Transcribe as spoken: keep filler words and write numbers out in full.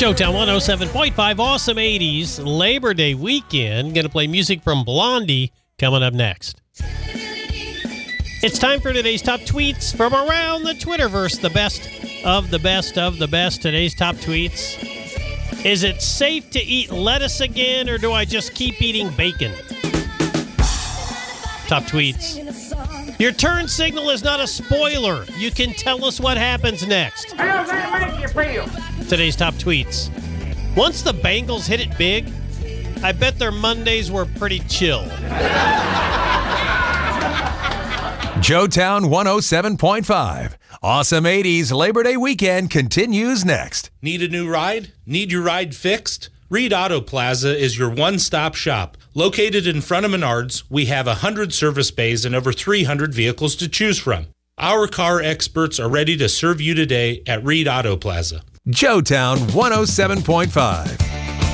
Joetown one oh seven point five, Awesome eighties, Labor Day weekend. Going to play music from Blondie coming up next. It's time for today's top tweets from around the Twitterverse. The best of the best of the best. Today's top tweets. Is it safe to eat lettuce again, or do I just keep eating bacon? Top tweets. Your turn signal is not a spoiler. You can tell us what happens next. How does that make you feel? Today's top tweets. Once the Bengals hit it big, I bet their Mondays were pretty chill. Joetown one oh seven point five. Awesome eighties Labor Day weekend continues next. Need a new ride? Need your ride fixed? Reed Auto Plaza is your one-stop shop. Located in front of Menards, we have one hundred service bays and over three hundred vehicles to choose from. Our car experts are ready to serve you today at Reed Auto Plaza. Joetown one oh seven point five.